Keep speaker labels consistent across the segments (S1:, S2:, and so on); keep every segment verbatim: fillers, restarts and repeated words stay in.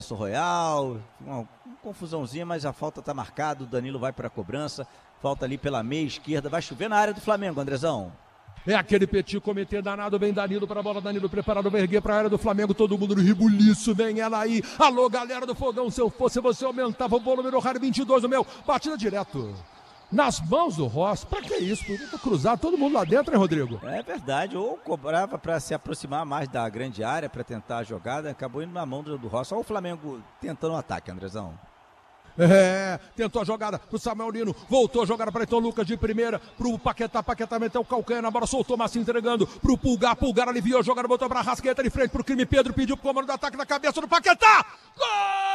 S1: Royal, uma, uma confusãozinha, mas a falta está marcada, o Danilo vai para a cobrança, falta ali pela meia esquerda, vai chover na área do Flamengo, Andrezão.
S2: É aquele petit comitê danado, vem Danilo para a bola, Danilo preparado, vai erguer para a área do Flamengo, todo mundo no ribuliço, vem ela aí, alô galera do Fogão, se eu fosse você aumentava o volume no rádio vinte e dois, o meu, batida direto. Nas mãos do Rossi, pra que isso? Podia cruzar todo mundo lá dentro, hein, Rodrigo?
S1: É verdade, ou cobrava para se aproximar mais da grande área, para tentar a jogada, acabou indo na mão do, do Rossi. Olha o Flamengo tentando um ataque, Andrezão.
S2: É, tentou a jogada pro Samuel Lino, voltou a jogada para então Lucas de primeira, pro Paquetá, Paquetá meteu o calcanhar na bola, soltou Massinho entregando pro Pulgar, Pulgar aliviou a jogada, botou pra Rascaeta de frente pro crime, Pedro pediu pro comando do ataque na cabeça do Paquetá, gol!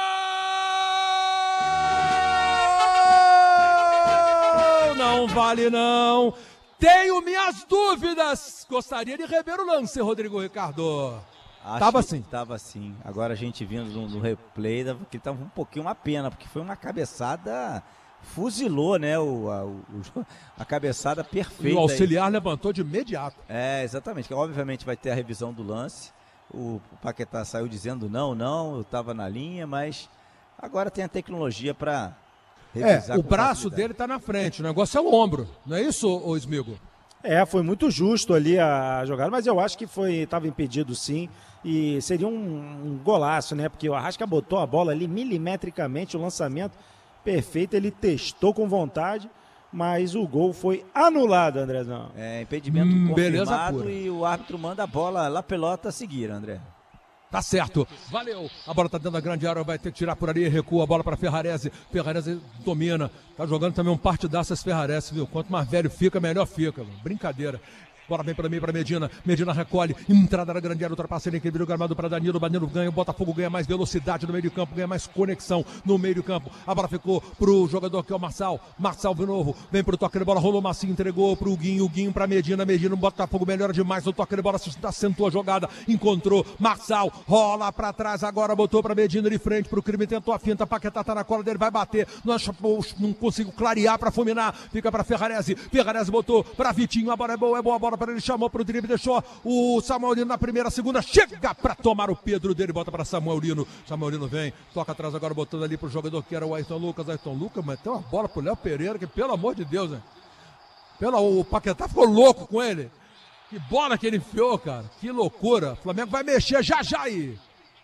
S2: Não vale não, tenho minhas dúvidas, gostaria de rever o lance, Rodrigo Ricardo.
S1: Acho
S2: tava assim.
S1: Tava assim. Agora a gente vindo no, no replay, que tava um pouquinho uma pena, porque foi uma cabeçada, fuzilou, né? O, a, o, a cabeçada perfeita.
S2: E o auxiliar aí levantou de imediato.
S1: É, exatamente. Que obviamente vai ter a revisão do lance. O, o Paquetá saiu dizendo não, não, eu tava na linha, mas agora tem a tecnologia para revisar.
S2: É, o braço dele tá na frente, o negócio é o ombro, não é isso, ô Smigo?
S3: É, foi muito justo ali a jogada, mas eu acho que foi, estava impedido sim, e seria um, um golaço, né? Porque o Arrasca botou a bola ali milimetricamente, o lançamento perfeito, ele testou com vontade, mas o gol foi anulado, Andrezão.
S1: É, impedimento
S2: hum,
S1: confirmado e o árbitro manda a bola lá pelota a seguir, André.
S2: Tá certo, valeu, a bola tá dentro da grande área, vai ter que tirar por ali, recua a bola para Ferrarese, Ferrarese domina, tá jogando também um partidaço esse Ferrarese, viu, quanto mais velho fica, melhor fica, mano. Brincadeira. Bola vem para mim, para Medina, Medina recolhe, entrada na grande área, ultrapassa ele, vira o gramado para Danilo, Danilo ganha, o Botafogo ganha mais velocidade no meio de campo, ganha mais conexão no meio de campo, a bola ficou pro jogador que é o Marçal, Marçal de novo, vem pro toque de bola, rolou Massinho, entregou pro Guinho, Guinho para Medina, Medina, o Botafogo melhora demais, o toque de bola, assentou a jogada, encontrou, Marçal, rola para trás, agora botou para Medina de frente pro crime, tentou a finta, Paquetá tá na cola dele, vai bater, não, não consigo clarear para fulminar, fica para Ferrarese, Ferrarese botou para Vitinho, a bola é boa, é boa a bola para ele, chamou pro drible, deixou o Samuel Lino na primeira, segunda, chega para tomar o Pedro dele, bota para Samuel Lino, Samuel Lino vem, toca atrás agora, botando ali pro jogador que era o Ayrton Lucas, Ayrton Lucas, mas tem uma bola pro Léo Pereira, que pelo amor de Deus, né? Pelo, o Paquetá ficou louco com ele, que bola que ele enfiou, cara, que loucura, o Flamengo vai mexer já já aí.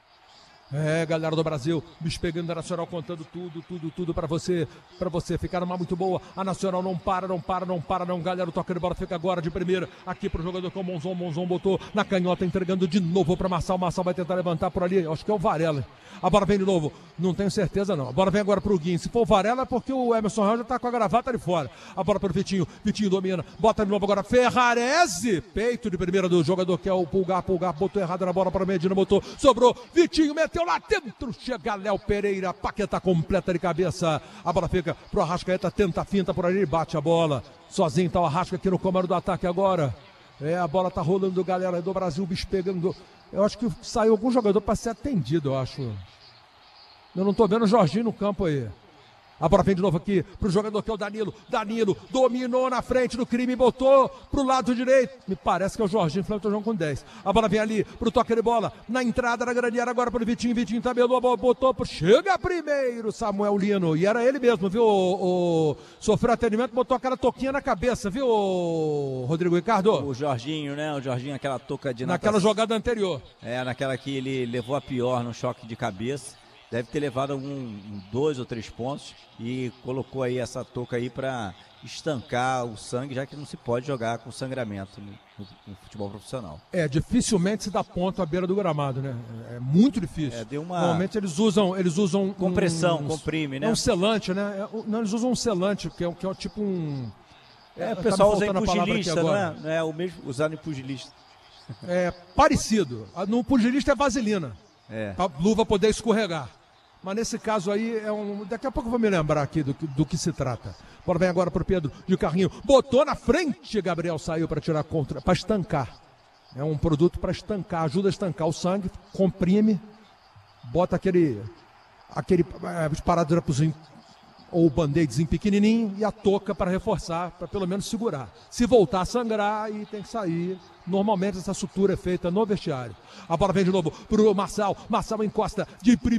S2: É, galera do Brasil, bicho pegando da Nacional, contando tudo, tudo, tudo pra você, pra você ficar numa muito boa. A Nacional não para, não para, não para, não, galera. O toque de bola fica agora de primeira, aqui pro jogador que é o Monzon. Monzon botou na canhota, entregando de novo pra Marçal. Marçal vai tentar levantar por ali, acho que é o Varela. A bola vem de novo, não tenho certeza não. A bola vem agora pro Guinho, se for o Varela é porque o Emerson Real já tá com a gravata ali fora. A bola pro Vitinho, Vitinho domina, bota de novo agora Ferrarese, peito de primeira do jogador que é o Pulgar. Pulgar botou errado na bola para Medina, botou, sobrou, Vitinho meteu lá dentro, chega Léo Pereira, Paquetá completa de cabeça, a bola fica pro Arrascaeta, tenta a finta por ali, bate a bola, sozinho tá o Arrasca aqui no comando do ataque agora, é, a bola tá rolando, galera do Brasil, bicho pegando, eu acho que saiu algum jogador para ser atendido, eu acho, eu não tô vendo o Jorginho no campo aí. A bola vem de novo aqui pro jogador que é o Danilo. Danilo dominou na frente do crime, botou pro lado direito. Me parece que é o Jorginho, o Flamengo tá jogando com dez. A bola vem ali pro toque de bola, na entrada da grande área agora pro Vitinho. Vitinho tabelou, a bola botou pro... Chega primeiro Samuel Lino. E era ele mesmo, viu? O, o... Sofreu atendimento, botou aquela toquinha na cabeça, viu, o... Rodrigo Ricardo?
S1: O Jorginho, né? O Jorginho, aquela toca de
S2: naquela natação. Jogada anterior.
S1: É, naquela que ele levou a pior no choque de cabeça. Deve ter levado algum dois ou três pontos e colocou aí essa touca aí para estancar o sangue, já que não se pode jogar com sangramento no, no, no futebol profissional.
S2: É, dificilmente se dá ponto à beira do gramado, né? É muito difícil.
S1: É, deu uma...
S2: Normalmente eles usam, eles usam
S1: compressão,
S2: um,
S1: comprime, né?
S2: É um selante, né? É, não, eles usam um selante, que é, que é tipo um...
S1: É, o pessoal tá usa em pugilista, não é? Não é o mesmo usado em pugilista.
S2: É parecido. No pugilista é vaselina,
S1: é.
S2: Pra luva poder escorregar. Mas nesse caso aí, é um... daqui a pouco eu vou me lembrar aqui do, do que se trata. Bora vem agora pro Pedro de carrinho. Botou na frente, Gabriel saiu para tirar contra, para estancar. É um produto para estancar, ajuda a estancar o sangue, comprime, bota aquele, aquele é, esparadrapozinho ou o band-aidzinho pequenininho e a touca para reforçar, para pelo menos segurar. Se voltar a sangrar, aí tem que sair. Normalmente essa sutura é feita no vestiário. A bola vem de novo pro Marçal. Marçal encosta de primeira.